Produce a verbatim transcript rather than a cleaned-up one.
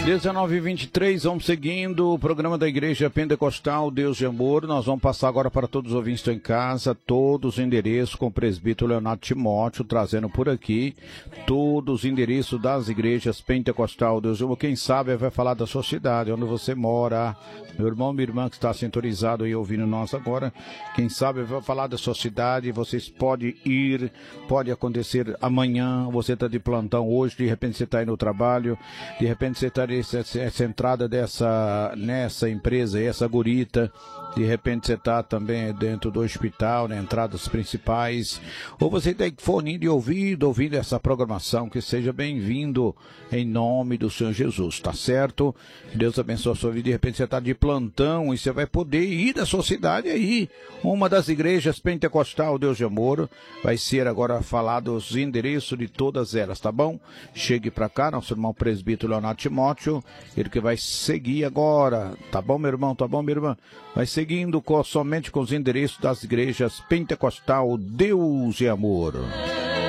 dezenove e vinte e três, vamos seguindo o programa da Igreja Pentecostal Deus de Amor. Nós vamos passar agora para todos os ouvintes que estão em casa, todos os endereços com o presbítero Leonardo Timóteo, trazendo por aqui todos os endereços das igrejas Pentecostal Deus de Amor. Quem sabe vai falar da sua cidade, onde você mora. Meu irmão, minha irmã que está sintonizado e ouvindo nós agora, quem sabe vai falar da sua cidade. Vocês podem ir, pode acontecer amanhã, você está de plantão hoje, de repente você está aí no trabalho, de repente você está Essa, essa entrada dessa, nessa empresa, essa gurita, de repente você está também dentro do hospital, na entrada das principais, ou você tem fone de ouvido, ouvindo essa programação, que seja bem-vindo em nome do Senhor Jesus, tá certo? Deus abençoe a sua vida. De repente você está de plantão e você vai poder ir da sua cidade aí, uma das igrejas Pentecostal Deus de Amor, vai ser agora falado os endereços de todas elas, tá bom? Chegue para cá, nosso irmão presbítero Leonardo Timóteo, ele que vai seguir agora, tá bom, meu irmão, tá bom, minha irmã? Vai seguindo com, somente com os endereços das igrejas Pentecostal Deus e Amor.